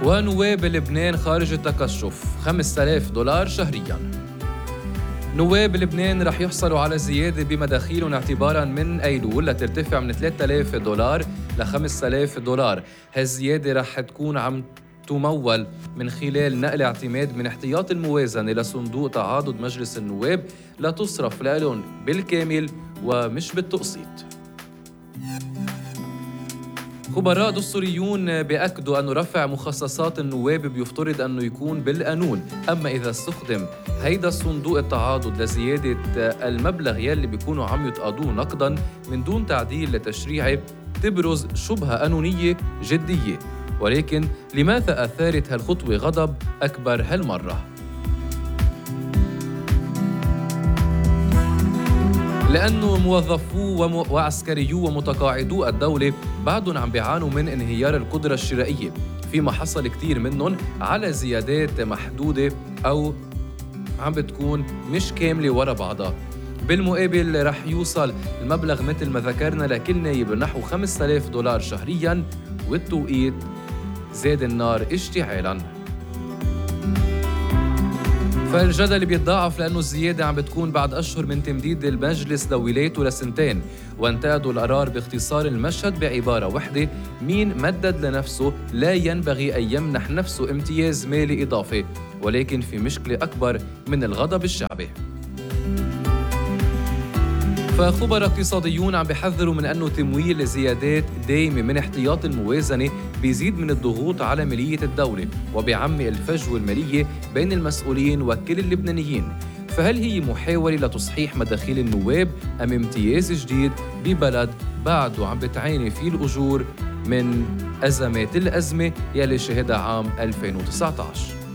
ونواب لبنان خارج التقشف $5000 شهرياً. نواب لبنان رح يحصلوا على زيادة بمداخيلهم اعتباراً من أيلول لترتفع من $3000 ل $5000. هالزيادة رح تكون عم تمول من خلال نقل اعتماد من احتياط الموازنة لصندوق تعاضد مجلس النواب لتصرف لهم بالكامل ومش بالتقسيط. خبراء دستوريون بيأكدوا أن رفع مخصصات النواب بيفترض أنه يكون بالقانون، أما إذا استخدم هيدا الصندوق التعاضد لزيادة المبلغ يلي بيكونوا عم يتقاضوه نقداً من دون تعديل تشريعي تبرز شبهة قانونية جدية. ولكن لماذا أثارت هالخطوة غضب أكبر هالمرة؟ لأنه موظفو وعسكريو ومتقاعدو الدولة بعدهم عم بيعانوا من انهيار القدرة الشرائية، فيما حصل كتير منهم على زيادات محدودة أو عم بتكون مش كاملة ورا بعضها. بالمقابل رح يوصل المبلغ مثل ما ذكرنا لكل نايب نحو $5000 شهرياً، والتوقيت زاد النار اشتعالاً. فالجدل بيتضاعف لأنه الزيادة عم بتكون بعد أشهر من تمديد المجلس لولايته لسنتين، وانتقدوا القرار باختصار المشهد بعبارة واحدة: مين مدد لنفسه لا ينبغي أن يمنح نفسه امتياز مالي إضافي. ولكن في مشكلة أكبر من الغضب الشعبي. فخبراء اقتصاديون عم بيحذروا من أنه تمويل زيادات دايمة من احتياط الموازنة بيزيد من الضغوط على مالية الدولة وبيعمق الفجوة المالية بين المسؤولين وكل اللبنانيين. فهل هي محاولة لتصحيح مداخيل النواب أم امتياز جديد ببلد بعده عم بتعاني فيه الأجور من أزمات الأزمة يلي شهدها عام 2019؟